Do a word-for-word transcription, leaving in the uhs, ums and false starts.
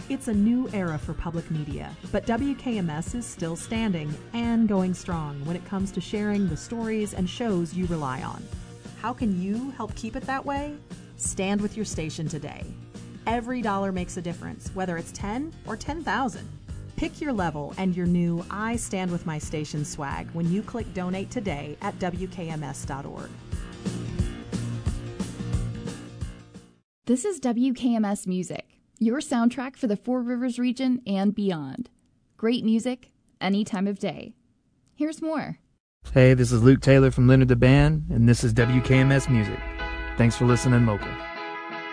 It's a new era for public media, but W K M S is still standing and going strong when it comes to sharing the stories and shows you rely on. How can you help keep it that way? Stand with your station today. Every dollar makes a difference, whether it's ten or ten thousand. Pick your level and your new I Stand With My Station swag when you click Donate today at W K M S dot org. This is W K M S Music, your soundtrack for the Four Rivers region and beyond. Great music, any time of day. Here's more. Hey, this is Luke Taylor from Leonard the Band, and this is W K M S Music. Thanks for listening local.